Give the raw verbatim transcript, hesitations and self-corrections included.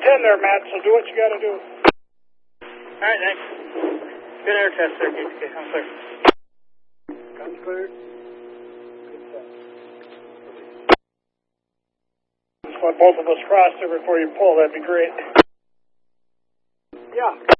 ten there, Matt, so do what you got to do. All right, thanks. Good air test there, K P K. I'm clear. Guns cleared. Just want both of us crossed there before you pull. That'd be great. Yeah.